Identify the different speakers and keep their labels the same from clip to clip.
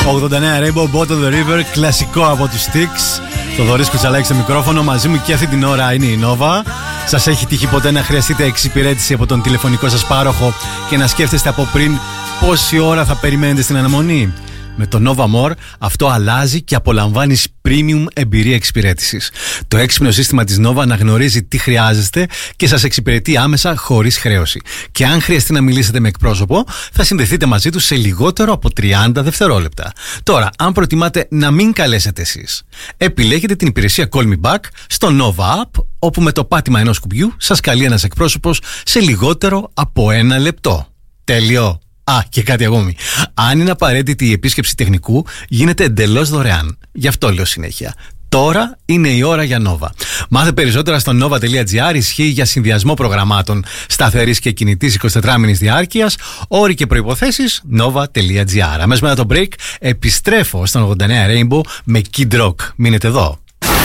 Speaker 1: 89 Rainbow Bottom the River, κλασικό από τους Styx. Θοδωρής Κουτσαλάκης στο μικρόφωνο, μαζί μου και αυτή την ώρα είναι η Nova. Σας έχει τύχει ποτέ να χρειαστείτε εξυπηρέτηση από τον τηλεφωνικό σας πάροχο και να σκέφτεστε από πριν πόση ώρα θα περιμένετε στην αναμονή? Με το Nova More αυτό αλλάζει και απολαμβάνεις premium εμπειρία εξυπηρέτησης. Το έξυπνο σύστημα της Nova αναγνωρίζει τι χρειάζεστε και σας εξυπηρετεί άμεσα χωρίς χρέωση. Και αν χρειαστεί να μιλήσετε με εκπρόσωπο, θα συνδεθείτε μαζί του σε λιγότερο από 30 δευτερόλεπτα. Τώρα, αν προτιμάτε να μην καλέσετε εσείς, επιλέγετε την υπηρεσία Call Me Back στο Nova App, όπου με το πάτημα ενός κουμπιού σας καλεί ένας εκπρόσωπος σε λιγότερο από 1 λεπτό. Τέλειο! Και κάτι ακόμη. Αν είναι απαραίτητη η επίσκεψη τεχνικού, γίνεται εντελώς δωρεάν. Γι' αυτό λέω συνέχεια. Τώρα είναι η ώρα για Nova. Μάθε περισσότερα στο nova.gr. Ισχύει για συνδυασμό προγραμμάτων σταθερής και κινητής 24μηνης διάρκειας. Όροι και προϋποθέσεις nova.gr. Αμέσως μετά το break επιστρέφω στον 89 Rainbow με Kid Rock. Μείνετε εδώ.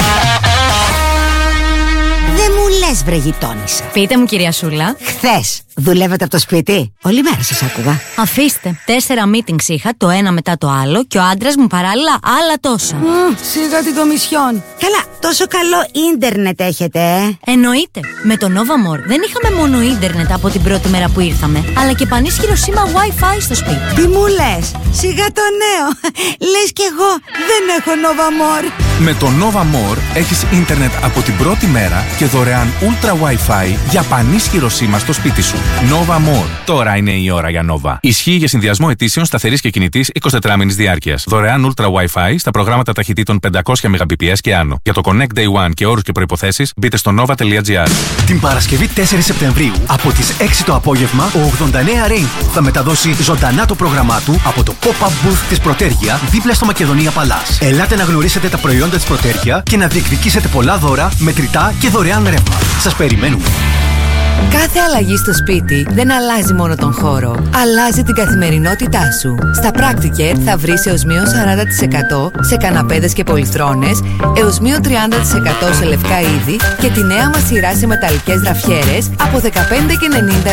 Speaker 2: Δεν μου λες, βρε γειτόνισσα.
Speaker 3: Πείτε μου, κυρία Σούλα.
Speaker 2: Χθες δουλεύετε από το σπίτι? Όλη μέρα σας άκουγα.
Speaker 3: Αφήστε. 4 meetings είχα, το ένα μετά το άλλο, και ο άντρας μου παράλληλα άλλα τόσα.
Speaker 2: Σιγά την Κομισιόν. Καλά, τόσο καλό ίντερνετ έχετε,
Speaker 3: Εννοείται. Με το Nova More δεν είχαμε μόνο ίντερνετ από την πρώτη μέρα που ήρθαμε, αλλά και πανίσχυρο σήμα Wi-Fi στο σπίτι.
Speaker 2: Τι μου λες? Σιγά το νέο. Λες κι εγώ δεν έχω Nova More.
Speaker 4: Με το Nova More έχεις ίντερνετ από την πρώτη μέρα και δωρεάν Ultra Wi-Fi για πανίσχυρο σήμα στο σπίτι σου. Nova More. Τώρα είναι η ώρα για Nova. Ισχύει για συνδυασμό ετήσεων σταθερής και κινητής 24μηνης διάρκειας. Δωρεάν Ultra Wi-Fi στα προγράμματα ταχυτήτων 500 Mbps και άνω. Για το Connect Day One και όρους και προϋποθέσεις μπείτε στο nova.gr.
Speaker 1: Την Παρασκευή 4 Σεπτεμβρίου από τις 6 το απόγευμα, ο 89 Rainbow θα μεταδώσει ζωντανά το πρόγραμμά του από το pop-up booth της Πρωτέργεια δίπλα στο Μακεδονία Παλάς. Ελάτε να γνωρίσετε τα προϊόντα της Πρωτέργεια και να διεκδικήσετε πολλά δώρα, μετρητά και δωρεάν ρεύμα. Σας περιμένουμε.
Speaker 5: Κάθε αλλαγή στο σπίτι δεν αλλάζει μόνο τον χώρο, αλλάζει την καθημερινότητά σου. Στα Practicare θα βρεις έως μείον 40% σε καναπέδες και πολυθρόνες, έως μείον 30% σε λευκά είδη και τη νέα μας σειρά σε μεταλλικές γραφιέρες από 15,90